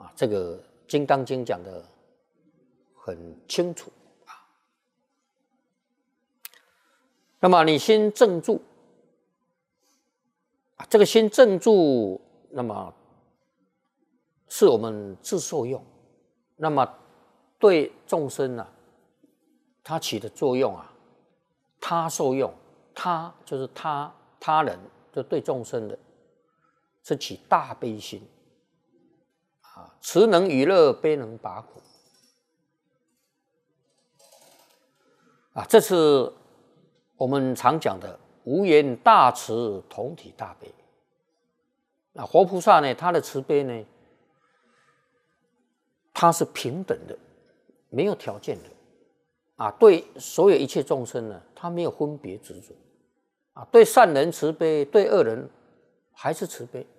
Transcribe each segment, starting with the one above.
这个《金刚经》讲的很清楚啊。那么你心正住，这个心正住，那么是我们自受用，那么对众生啊，它起的作用啊，他受用，他就是他人，就对众生的，是起大悲心啊，慈能与乐，悲能拔苦啊，这是我们常讲的无言大慈，同体大悲。那活菩萨呢，他的慈悲呢，他是平等的，没有条件的啊，对所有一切众生呢，他没有分别执着啊，对善人慈悲，对恶人还是慈悲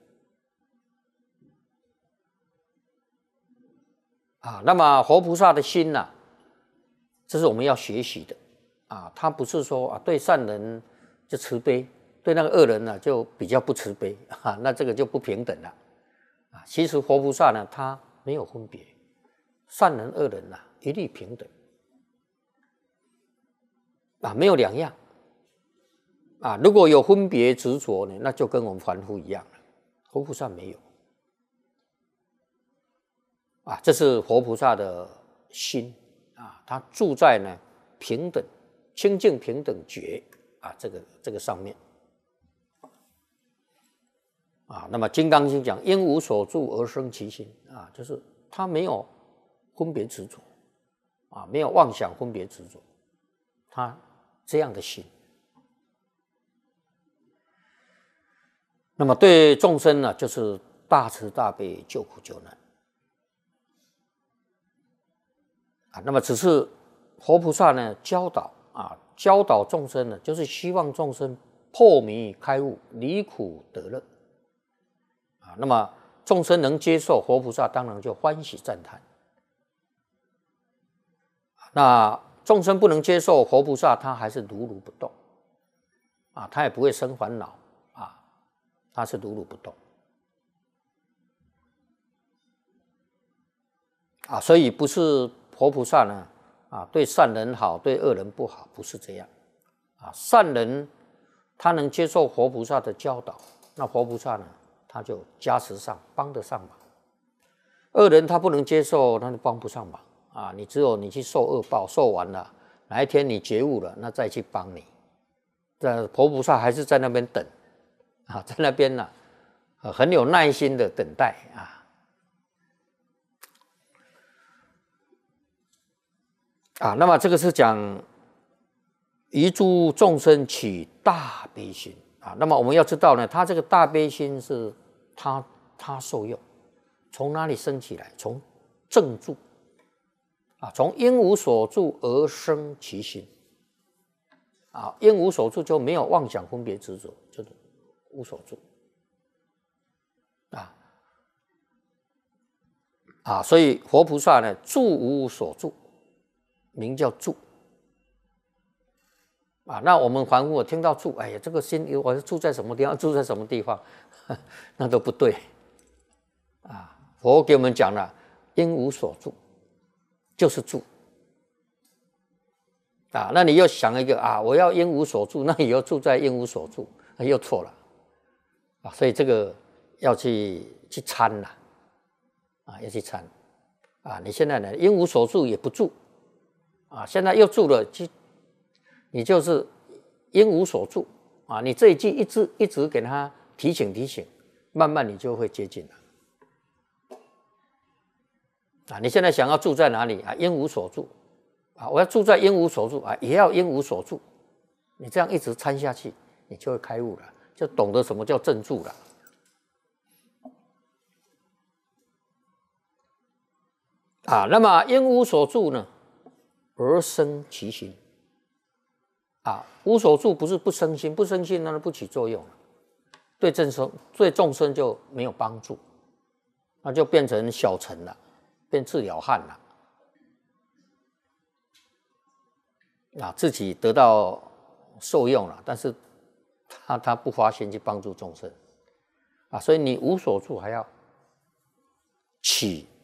啊。那么活菩萨的心呢，这是我们要学习的啊，他不是说啊，对善人就慈悲，对那个恶人呢就比较不慈悲啊，那这个就不平等了啊。其实活菩萨呢，他没有分别，善人恶人啊，一律平等啊，没有两样啊。如果有分别执着呢，那就跟我们凡夫一样了。活菩萨没有啊，这是活菩萨的心啊，他住在呢平等、清净平等觉啊，这个上面啊。那么《金刚经》讲因无所住而生其心啊，就是他没有分别执着啊，没有妄想分别执着，他这样的心。那么对众生呢，就是大慈大悲，救苦救难啊。那么只是活菩萨呢，教导众生呢，就是希望众生破迷开悟，离苦得乐啊。那么众生能接受，活菩萨当然就欢喜赞叹。那众生不能接受，活菩萨他还是如如不动啊，他也不会生烦恼啊，他是如如不动啊。所以不是活菩萨呢啊，对善人好，对恶人不好，不是这样啊。善人他能接受活菩萨的教导，那活菩萨呢，他就加持上，帮得上忙。恶人他不能接受，他就帮不上忙啊。你只有你去受恶报，受完了，哪一天你觉悟了，那再去帮你。这活菩萨还是在那边等啊，在那边呢，很有耐心的等待啊。那么这个是讲于诸众生起大悲心啊。那么我们要知道呢，他这个大悲心是他受用，从哪里生起来？从正住啊，从因无所住而生其心啊。因无所住就没有妄想分别执着，就是无所住啊。所以活菩萨呢，住无所住，名叫住啊。那我们凡夫听到住，哎呀，这个心我是住在什么地方，住在什么地方，那都不对啊。佛给我们讲了，因无所住就是住啊。那你又想一个啊，我要因无所住，那你又住在因无所住，又错了啊。所以这个要去参了啊，要去参啊。你现在呢，因无所住也不住啊，现在又住了，你就是因无所住啊。你这一句一直给他提醒，慢慢你就会接近了啊。你现在想要住在哪里啊？因无所住啊，我要住在因无所住啊，也要因无所住。你这样一直参下去，你就会开悟了，就懂得什么叫正住了啊。那么因无所住呢，而生其心啊。无所住不是不生心，不生心那不起作用了，对众生就没有帮助，那就变成小乘了，变自了汉了啊，自己得到受用了，但是他不发心去帮助众生啊。所以你无所住还要起